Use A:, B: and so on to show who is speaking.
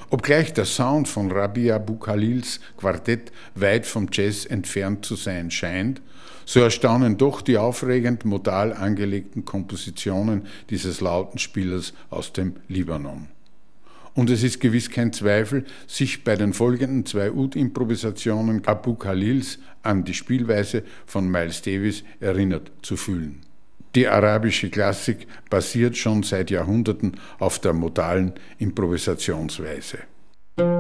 A: Obgleich der Sound von Rabih Abou Khalils Quartett weit vom Jazz entfernt zu sein scheint, so erstaunen doch die aufregend modal angelegten Kompositionen dieses Lautenspielers aus dem Libanon. Und es ist gewiss kein Zweifel, sich bei den folgenden 2 Oud-Improvisationen Abou Khalils an die Spielweise von Miles Davis erinnert zu fühlen. Die arabische Klassik basiert schon seit Jahrhunderten auf der modalen Improvisationsweise.